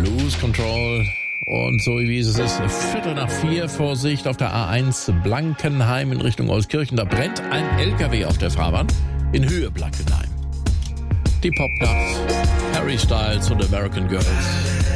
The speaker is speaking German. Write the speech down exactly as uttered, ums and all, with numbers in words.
Lose Control. Und so wie es ist, Viertel nach vier, Vorsicht auf der A eins Blankenheim in Richtung Euskirchen. Da brennt ein L K W auf der Fahrbahn in Höhe Blankenheim. Die Popnacht, Harry Styles und American Girls.